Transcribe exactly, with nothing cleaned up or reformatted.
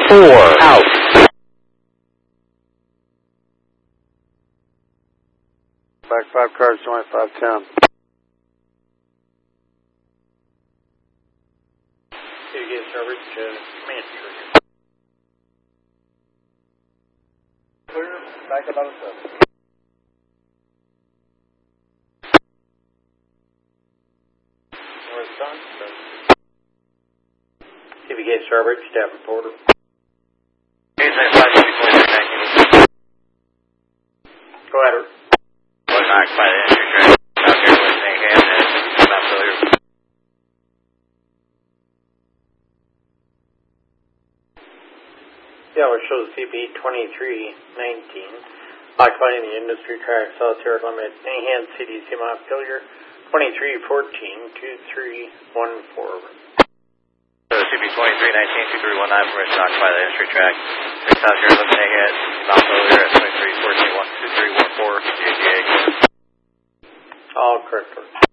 four, out. Back five cars, twenty-five ten. You get service to Manchester. Clear, back about a seven. North Sun, C B K Starbridge, staff reporter. Go ahead. Was knocked by the entry track out here with Saint Anne and Mount Pillar. Yeah, which shows C B twenty-three nineteen, occupying the industry track south here limit, Nahan C D C Mount Pillar, twenty-three fourteen two three one four. So C B twenty-three nineteen two three one nine, permission to occupy the industry track. Six out here limit, Nahan Mount Pillar at twenty-three fourteen one two three one four, G A G A. All correct.